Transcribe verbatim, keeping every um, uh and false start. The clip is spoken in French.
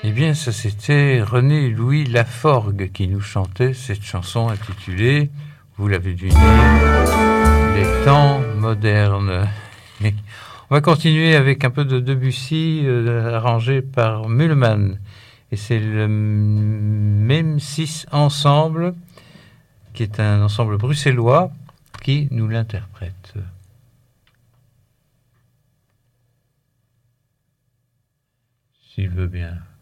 Eh bien, ça c'était René-Louis Laforgue qui nous chantait cette chanson intitulée, vous l'avez dû dire, Les temps modernes. On va continuer avec un peu de Debussy, euh, arrangé par Mühlmann. Et c'est le Même six Ensemble, qui est un ensemble bruxellois, qui nous l'interprète. S'il veut bien.